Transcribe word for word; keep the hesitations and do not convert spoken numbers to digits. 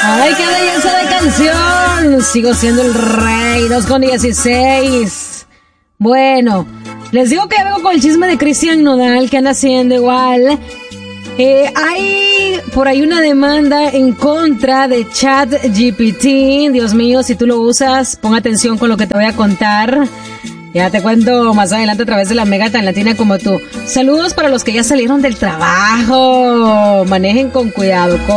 Ay, qué belleza de canción. Sigo siendo el rey. Dos con dieciséis. Bueno, les digo que vengo con el chisme de Cristian Nodal, que anda haciendo igual. Eh, hay por ahí una demanda en contra de ChatGPT. Dios mío, si tú lo usas, pon atención con lo que te voy a contar. Ya te cuento más adelante a través de la Mega tan latina como tú. Saludos para los que ya salieron del trabajo. Manejen con cuidado.